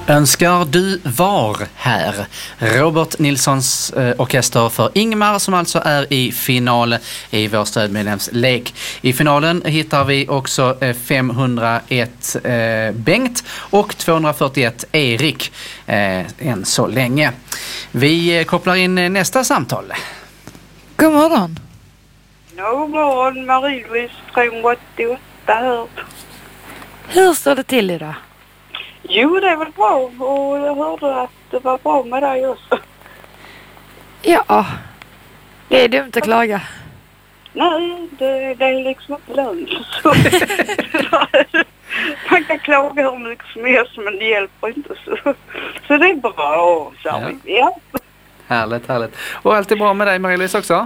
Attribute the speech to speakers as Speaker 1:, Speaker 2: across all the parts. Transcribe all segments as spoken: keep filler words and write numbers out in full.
Speaker 1: Önskar du var här? Robert Nilssons eh, orkester för Ingmar som alltså är i final i vår stödmedlemslek. I finalen hittar vi också eh, femhundraett eh, Bengt och tvåhundrafyrtioett Erik eh, än så länge. Vi eh, kopplar in eh, nästa samtal.
Speaker 2: God morgon.
Speaker 3: God morgon, Marie-Louise trehundraåttioåtta här.
Speaker 2: Hur står det till idag?
Speaker 3: Jo, det är väl bra, och jag hörde att det var bra med dig också.
Speaker 2: Ja, det är dumt att klaga.
Speaker 3: Nej, det, det är liksom inte lönt. Så. Man kan klaga hur mycket som helst, men det hjälper inte. Så, så det är bra, så
Speaker 1: ja.
Speaker 3: ja.
Speaker 1: Härligt, härligt. Och allt är bra med dig, Marie-Louise, också?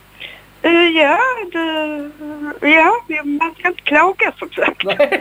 Speaker 3: Uh, ja, det, ja, man ska inte klaga som sagt.
Speaker 1: Nej.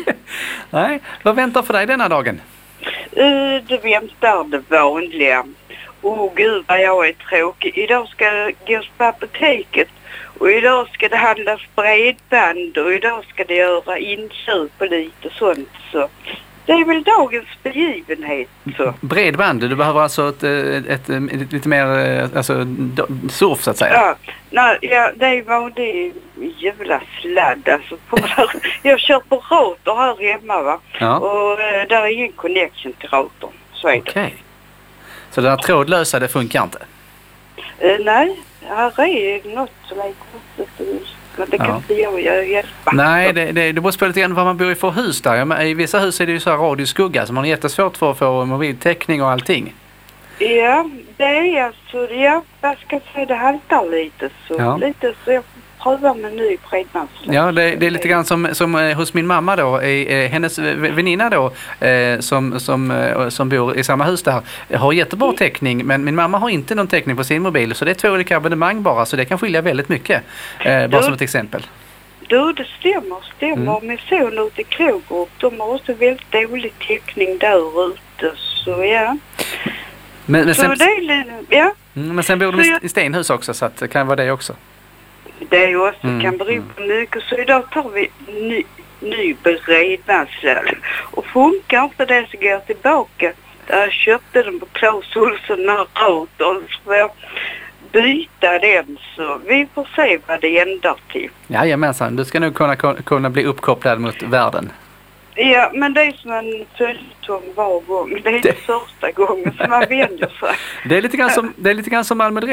Speaker 1: Nej, vad väntar för dig denna dagen?
Speaker 3: Uh, det väntar det vanliga. Åh oh, gud vad jag är tråkig. Idag ska det gå på apoteket och idag ska det handlas bredband och idag ska det göra inköp och lite sånt. Så det är väl dagens begivenhet. Så.
Speaker 1: Bredband, du behöver alltså ett, ett, ett, ett lite mer alltså, surf så att säga.
Speaker 3: Ja, nej, ja det var det jävla sladd. Alltså, på där. Jag kör på router här hemma va.
Speaker 1: Ja.
Speaker 3: Och äh, där är ingen connection till routern. Så är det.
Speaker 1: Okej. Så det här trådlösa, det funkar inte?
Speaker 3: Uh, nej, här är något som är konstigt. Men det kan
Speaker 1: ja.
Speaker 3: inte jag hjälpa.
Speaker 1: Nej, det, det, det måste spela lite grann vad man bor i för hus där. Ja, i vissa hus är det ju så här radioskugga så man har jättesvårt för att få mobiltäckning och allting.
Speaker 3: Ja, det är alltså, ja, jag ska säga det haltar lite så.
Speaker 1: Ja.
Speaker 3: Lite så jag prövar med ny bredbandsläge.
Speaker 1: Ja, det, det är lite grann som, som hos min mamma då, eh, hennes väninna då, eh, som, som, eh, som bor i samma hus där, har jättebra täckning, men min mamma har inte någon täckning på sin mobil, så det är två olika abonnemang bara, så det kan skilja väldigt mycket, eh, bara du, som ett exempel.
Speaker 3: Du, det stämmer, stämmer. Mm. Min son ute i Krogerup, de har också väldigt dålig täckning där ute, så ja.
Speaker 1: Men, men,
Speaker 3: så
Speaker 1: sen,
Speaker 3: det är, ja.
Speaker 1: Mm, men sen bor de i, i stenhus också, så att det kan vara det också.
Speaker 3: Det är också
Speaker 1: mm,
Speaker 3: kan bero på
Speaker 1: mm.
Speaker 3: mycket. Så idag tar vi ny, ny bredbandsläge. Och funkar inte det så går jag tillbaka. Där jag köpte den på Clas Ohlson när routern. Så får jag byta den. Så vi får se vad det ändrar till.
Speaker 1: Jajamensan, du ska nu kunna, kunna bli uppkopplad mot världen.
Speaker 3: Ja, men det är som en följetong var gång. Det är inte första gången som man vänjer sig.
Speaker 1: Det är lite grann som, det är lite grann som Malmö